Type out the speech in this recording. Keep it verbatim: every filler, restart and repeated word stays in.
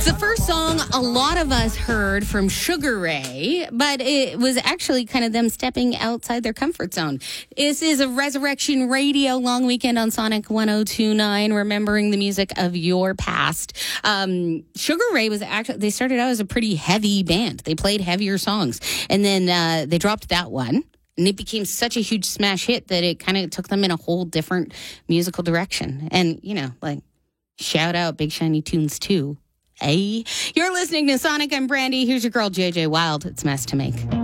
the first song a lot of us heard from Sugar Ray, but it was actually kind of them stepping outside their comfort zone. This is a Resurrection Radio long weekend on Sonic one oh two point nine, remembering the music of your past. Um, Sugar Ray was actually, they started out as a pretty heavy band. They played heavier songs, and then uh, they dropped that one. And it became such a huge smash hit that it kind of took them in a whole different musical direction. And, you know, like, shout out Big Shiny Tunes two. Hey, you're listening to Sonic. I'm Brandy. Here's your girl, J J Wild. It's Mess to Make.